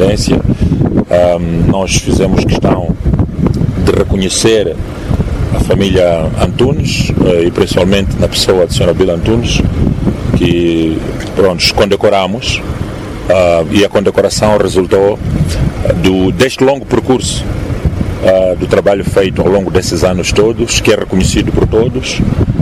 independência. Nós fizemos questão de reconhecer a família Antunes e principalmente na pessoa de Sra. Bila Antunes, que condecoramos, e a condecoração resultou deste longo percurso do trabalho feito ao longo desses anos todos, que é reconhecido por todos.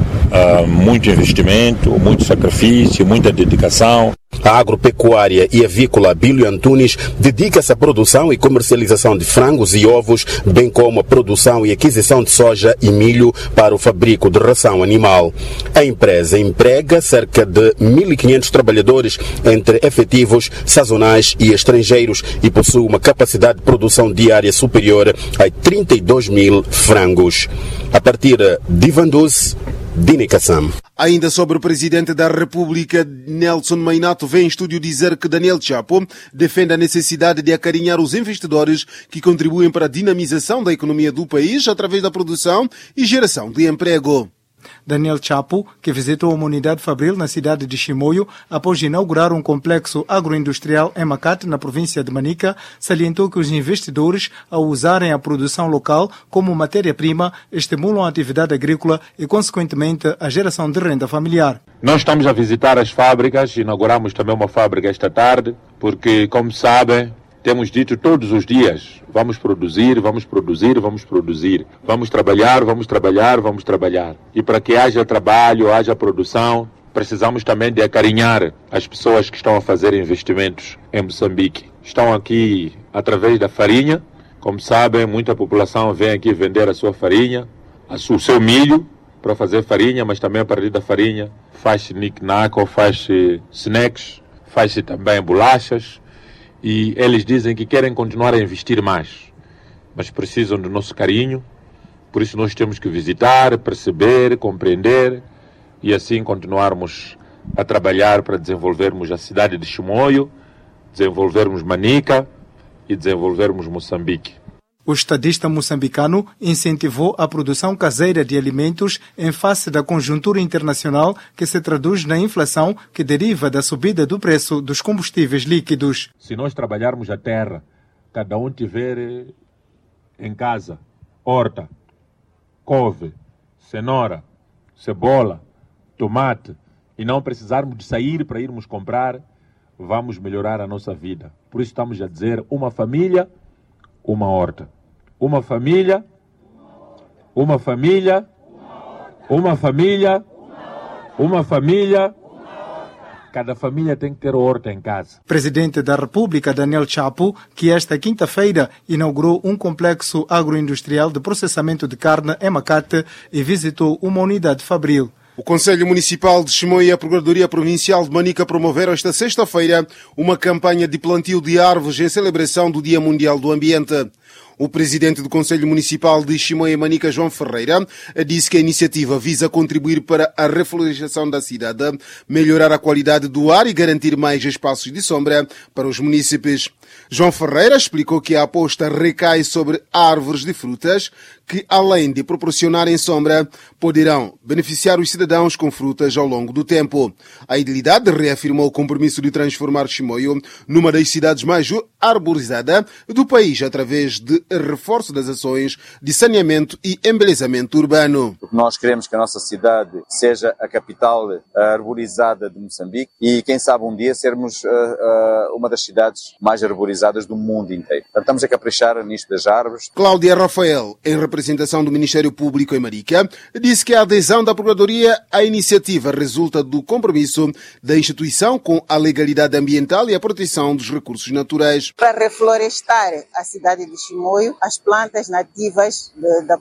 Muito investimento, muito sacrifício, muita dedicação. A agropecuária e avícola Bílio Antunes dedica-se à produção e comercialização de frangos e ovos, bem como a produção e aquisição de soja e milho para o fabrico de ração animal. A empresa emprega cerca de 1.500 trabalhadores, entre efetivos, sazonais e estrangeiros, e possui uma capacidade de produção diária superior a 32 mil frangos. A partir de Vanduz, Dini Kassam. Ainda sobre o presidente da República, Nelson Mainato, vem em estúdio dizer que Daniel Chapo defende a necessidade de acarinhar os investidores que contribuem para a dinamização da economia do país através da produção e geração de emprego. Daniel Chapo, que visitou uma unidade fabril na cidade de Chimoio após inaugurar um complexo agroindustrial em Makate, na província de Manica, salientou que os investidores, ao usarem a produção local como matéria-prima, estimulam a atividade agrícola e, consequentemente, a geração de renda familiar. Nós estamos a visitar as fábricas, inauguramos também uma fábrica esta tarde, porque, como sabem, temos dito todos os dias, vamos produzir, vamos produzir, vamos produzir. Vamos trabalhar, vamos trabalhar, vamos trabalhar. E para que haja trabalho, haja produção, precisamos também de acarinhar as pessoas que estão a fazer investimentos em Moçambique. Estão aqui através da farinha. Como sabem, muita população vem aqui vender a sua farinha, o seu milho, para fazer farinha, mas também a partir da farinha faz-se knick-knack, faz-se snacks, faz-se também bolachas. E eles dizem que querem continuar a investir mais, mas precisam do nosso carinho. Por isso nós temos que visitar, perceber, compreender e assim continuarmos a trabalhar para desenvolvermos a cidade de Chimoio, desenvolvermos Manica e desenvolvermos Moçambique. O estadista moçambicano incentivou a produção caseira de alimentos em face da conjuntura internacional que se traduz na inflação que deriva da subida do preço dos combustíveis líquidos. Se nós trabalharmos a terra, cada um tiver em casa horta, couve, cenoura, cebola, tomate e não precisarmos de sair para irmos comprar, vamos melhorar a nossa vida. Por isso estamos a dizer uma família, uma horta. Uma família, uma família, uma família, uma família. Cada família tem que ter horta em casa. Presidente da República, Daniel Chapo, que esta quinta-feira inaugurou um complexo agroindustrial de processamento de carne em Makate e visitou uma unidade fabril. O Conselho Municipal de Chimoio e a Procuradoria Provincial de Manica promoveram esta sexta-feira uma campanha de plantio de árvores em celebração do Dia Mundial do Ambiente. O presidente do Conselho Municipal de Chimoio e Manica, João Ferreira, disse que a iniciativa visa contribuir para a reflorestação da cidade, melhorar a qualidade do ar e garantir mais espaços de sombra para os munícipes. João Ferreira explicou que a aposta recai sobre árvores de frutas que, além de proporcionarem sombra, poderão beneficiar os cidadãos com frutas ao longo do tempo. A idilidade reafirmou o compromisso de transformar Chimoio numa das cidades mais arborizadas do país através de reforço das ações de saneamento e embelezamento urbano. Nós queremos que a nossa cidade seja a capital arborizada de Moçambique e, quem sabe, um dia sermos uma das cidades mais arborizadas do mundo inteiro. Portanto, estamos a caprichar nisto das árvores. Cláudia Rafael, em representação do Ministério Público em Marica, disse que a adesão da Procuradoria à iniciativa resulta do compromisso da instituição com a legalidade ambiental e a proteção dos recursos naturais. Para reflorestar a cidade de Chimoio, as plantas nativas da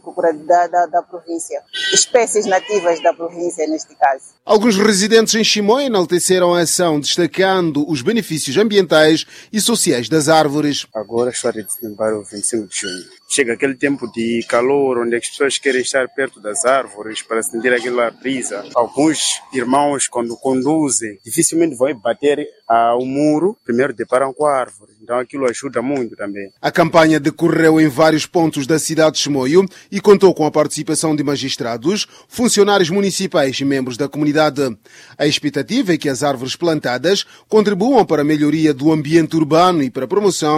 província, espécies nativas da província neste caso. Alguns residentes em Chimoio enalteceram a ação, destacando os benefícios ambientais e sociais das árvores. Agora está a dezembrar o 25 de junho. Chega aquele tempo de calor, onde as pessoas querem estar perto das árvores para sentir aquela brisa. Alguns irmãos, quando conduzem, dificilmente vão bater ao muro, primeiro deparam com a árvore. Então aquilo ajuda muito também. A campanha decorreu em vários pontos da cidade de Chimoio e contou com a participação de magistrados, funcionários municipais e membros da comunidade. A expectativa é que as árvores plantadas contribuam para a melhoria do ambiente urbano e para a promoção